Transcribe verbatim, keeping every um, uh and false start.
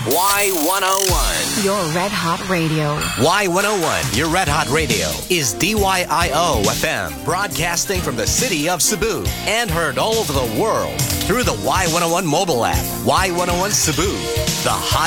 Y one oh one. Your Red Hot Radio. Y one oh one, your Red Hot Radio, is D Y I O F M, broadcasting from the city of Cebu and heard all over the world through the Y one oh one mobile app. Y one oh one Cebu, the hot